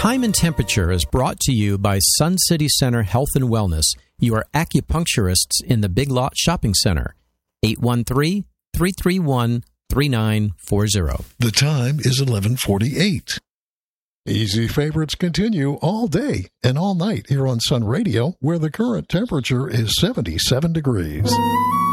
Time and Temperature is brought to you by Sun City Center Health and Wellness, your acupuncturists in the Big Lot Shopping Center. 813-331-3940. The time is 11:48. Easy favorites continue all day and all night here on Sun Radio, where the current temperature is 77 degrees.